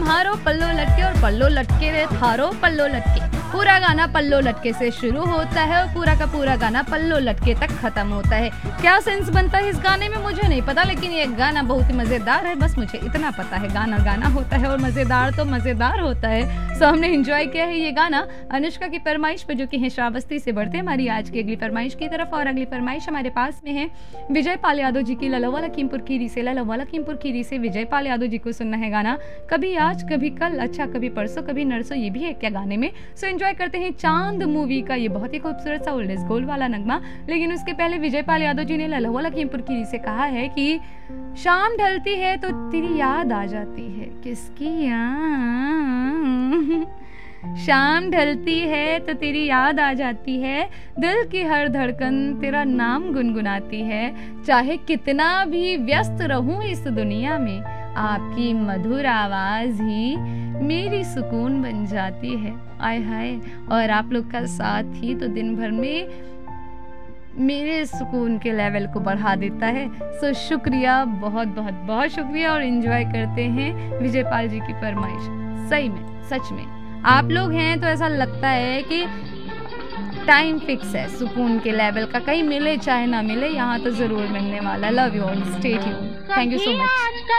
तुम्हारो पल्लो लटके और पल्लो लटके रे थारो पल्लो लटके। पूरा गाना पल्लो लटके से शुरू होता है और पूरा का पूरा गाना पल्लो लटके तक खत्म होता है। क्या सेंस बनता है इस गाने में मुझे नहीं पता, लेकिन ये गाना बहुत ही मजेदार है, बस मुझे इतना पता है। गाना गाना होता है और मजेदार तो मजेदार होता है। सो हमने एंजॉय किया है ये गाना अनुष्का की फरमाइश पे, जो कि है श्रावस्ती से। बढ़ते हमारी आज की अगली फरमाइश की तरफ, और अगली फरमाइश हमारे पास में है विजय पाल यादव जी की ललवा लखीमपुर खीरी से। ललवा लखीमपुर खीरी से विजय पाल यादव जी को सुनना है गाना कभी आज कभी कल, अच्छा कभी परसों कभी नरसों, ये भी है क्या गाने में। सो एंजॉय करते हैं चांद मूवी का ये बहुत ही खूबसूरत सा ओल्ड इज गोल्ड वाला नगमा। लेकिन उसके पहले विजय पाल यादव जी ने ललवा लखीमपुर खीरी से कहा है कि शाम ढलती है तो तेरी याद आ जाती है। किसकी याद? शाम ढलती है तो तेरी याद आ जाती है, दिल की हर धड़कन तेरा नाम गुनगुनाती है। चाहे कितना भी व्यस्त रहूं इस दुनिया में, आपकी मधुर आवाज ही मेरी सुकून बन जाती है। आय हाय, और आप लोग का साथ ही तो दिन भर में मेरे सुकून के लेवल को बढ़ा देता है। सो शुक्रिया, बहुत बहुत बहुत शुक्रिया, और एंजॉय करते हैं विजय पाल जी की फरमाइश। सही में, सच में आप लोग हैं तो ऐसा लगता है कि टाइम फिक्स है सुकून के लेवल का, कहीं मिले चाहे ना मिले, यहाँ तो जरूर मिलने वाला। Love you all, stay tuned, thank you so much.